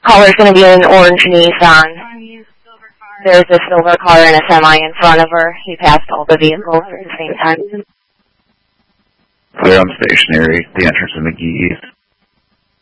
Caller's going to be in an orange Nissan. There's a silver car and a semi in front of her. He passed all the vehicles at the same time. Clear on stationary, the entrance to McGee's.